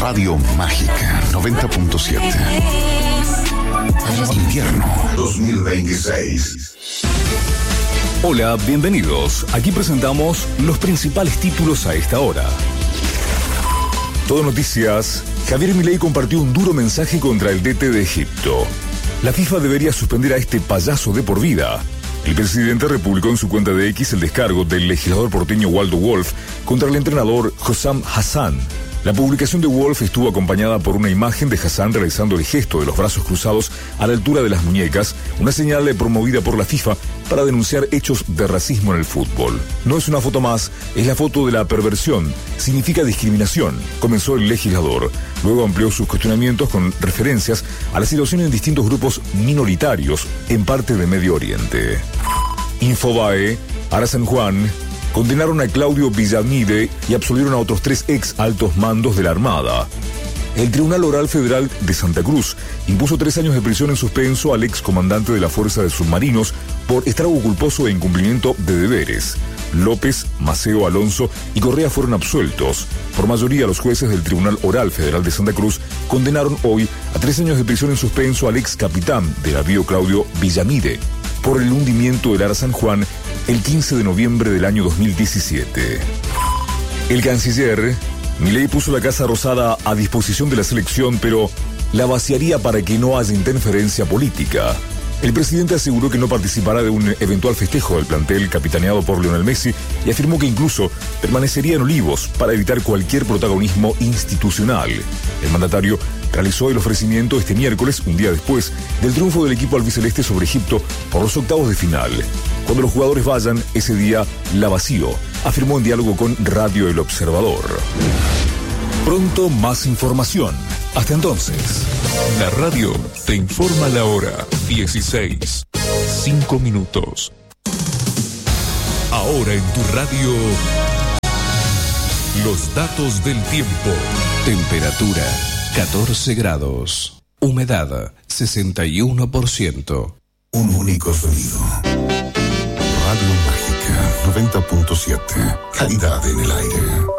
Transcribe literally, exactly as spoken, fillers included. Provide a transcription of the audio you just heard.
Radio Mágica noventa punto siete. Invierno dos mil veintiséis. Hola, bienvenidos. Aquí presentamos los principales títulos a esta hora. Todo Noticias. Javier Milei compartió un duro mensaje contra el D T de Egipto. La FIFA debería suspender a este payaso de por vida. El presidente republicó en su cuenta de X el descargo del legislador porteño Waldo Wolf contra el entrenador Hossam Hassan. La publicación de Wolf estuvo acompañada por una imagen de Hassan realizando el gesto de los brazos cruzados a la altura de las muñecas, una señal promovida por la FIFA para denunciar hechos de racismo en el fútbol. No es una foto más, es la foto de la perversión. Significa discriminación, comenzó el legislador. Luego amplió sus cuestionamientos con referencias a la situación en distintos grupos minoritarios, en parte de Medio Oriente. Infobae, Ara San Juan, condenaron a Claudio Villamide y absolvieron a otros tres ex altos mandos de la Armada. El Tribunal Oral Federal de Santa Cruz impuso tres años de prisión en suspenso al ex comandante de la Fuerza de Submarinos por estrago culposo e incumplimiento de deberes. López, Maceo, Alonso y Correa fueron absueltos. Por mayoría, los jueces del Tribunal Oral Federal de Santa Cruz condenaron hoy a tres años de prisión en suspenso al ex capitán del navío Claudio Villamide por el hundimiento del Ara San Juan el quince de noviembre del año dos mil diecisiete. El canciller Milei puso la Casa Rosada a disposición de la selección, pero la vaciaría para que no haya interferencia política. El presidente aseguró que no participará de un eventual festejo del plantel capitaneado por Lionel Messi y afirmó que incluso permanecería en Olivos para evitar cualquier protagonismo institucional. El mandatario realizó el ofrecimiento este miércoles, un día después del triunfo del equipo albiceleste sobre Egipto por los octavos de final. Cuando los jugadores vayan, ese día la vacío, afirmó en diálogo con Radio El Observador. Pronto más información. Hasta entonces. La radio te informa la hora dieciséis, cinco minutos. Ahora en tu radio, los datos del tiempo. Temperatura catorce grados. Humedad sesenta y uno por ciento. Un único sonido. Radio Mágica noventa punto siete. Calidad en el aire.